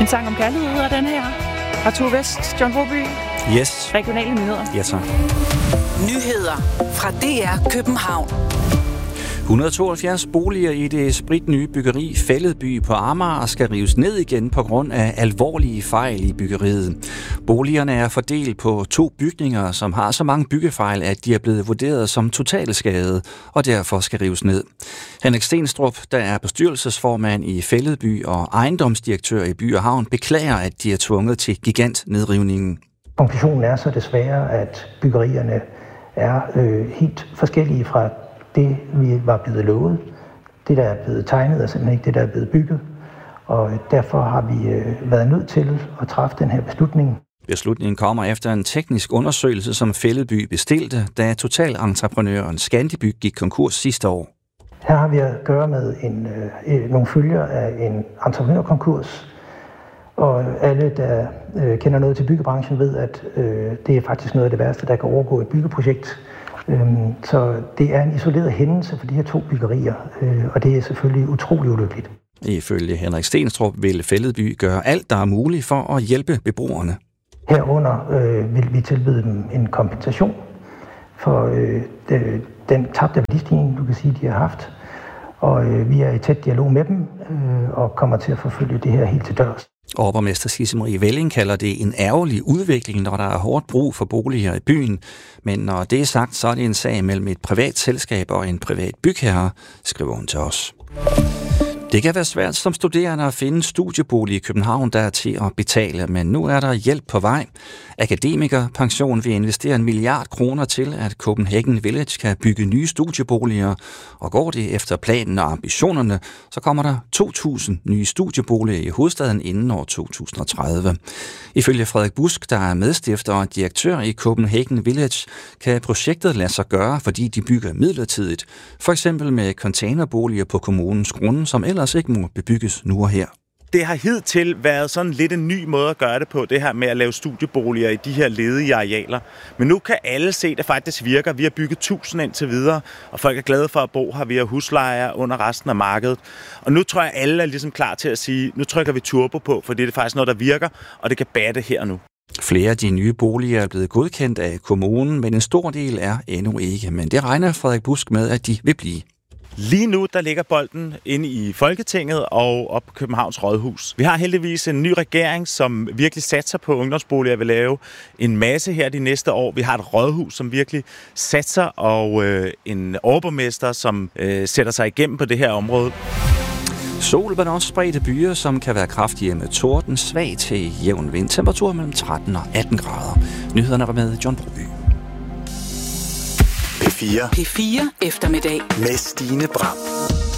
En sang om kærlighed hedder den her. Arthur Vest, John Broby. Yes. Regionale nyheder. Ja, tak. Nyheder fra DR København. 172 boliger i det spritnye byggeri Fælledby på Amager skal rives ned igen på grund af alvorlige fejl i byggeriet. Boligerne er fordelt på 2 bygninger, som har så mange byggefejl, at de er blevet vurderet som totalskade og derfor skal rives ned. Henrik Stenstrup, der er bestyrelsesformand i Fælledby og ejendomsdirektør i By og Havn, beklager, at de er tvunget til gigantnedrivningen. Konklusionen er så desværre, at byggerierne er helt forskellige fra det, vi var blevet lovet. Det, der er blevet tegnet, er simpelthen ikke det, der er blevet bygget. Og derfor har vi været nødt til at træffe den her beslutning. Beslutningen kommer efter en teknisk undersøgelse, som Fælledby bestilte, da totalentreprenøren Scandibyg gik konkurs sidste år. Her har vi at gøre med nogle følger af en entreprenørkonkurs. Og alle, der kender noget til byggebranchen, ved, at det er faktisk noget af det værste, der kan overgå et byggeprojekt. Så det er en isoleret hændelse for de her 2 byggerier, og det er selvfølgelig utrolig ulykkeligt. Ifølge Henrik Stenstrup vil Fælledby gøre alt, der er muligt for at hjælpe beboerne. Herunder vil vi tilbyde dem en kompensation for den tabte værdistigning, du kan sige, de har haft. Og vi er i tæt dialog med dem og kommer til at forfølge det her helt til dørs. Overborgmester Sisse Marie Velling kalder det en ærgerlig udvikling, når der er hårdt brug for boliger i byen. Men når det er sagt, så er det en sag mellem et privat selskab og en privat bygherre, skriver hun til os. Det kan være svært som studerende at finde studiebolig i København, der er til at betale, men nu er der hjælp på vej. Akademikerpension vil investere 1 milliard kroner til, at Copenhagen Village kan bygge nye studieboliger, og går det efter planen og ambitionerne, så kommer der 2.000 nye studieboliger i hovedstaden inden år 2030. Ifølge Frederik Busk, der er medstifter og direktør i Copenhagen Village, kan projektet lade sig gøre, fordi de bygger midlertidigt, for eksempel med containerboliger på kommunens grunde, som ellers ikke må bebygges nu og her. Det har hidtil været sådan lidt en ny måde at gøre det på, det her med at lave studieboliger i de her ledige arealer. Men nu kan alle se, at det faktisk virker. Vi har bygget 1000 indtil videre, og folk er glade for at bo her. Vi har huslejer under resten af markedet. Og nu tror jeg, at alle er ligesom klar til at sige, nu trykker vi turbo på, for det er faktisk noget, der virker, og det kan batte her nu. Flere af de nye boliger er blevet godkendt af kommunen, men en stor del er endnu ikke. Men det regner Frederik Busk med, at de vil blive. Lige nu, der ligger bolden inde i Folketinget og op på Københavns Rådhus. Vi har heldigvis en ny regering, som virkelig satser på ungdomsboliger og vil lave en masse her de næste år. Vi har et rådhus, som virkelig satser, og en overborgmester, som sætter sig igennem på det her område. Sol, men også spredte byer, som kan være kraftige med torden, svag til jævn vind. Temperatur mellem 13 og 18 grader. Nyhederne var med John Broby. P4 eftermiddag med Stine Bram.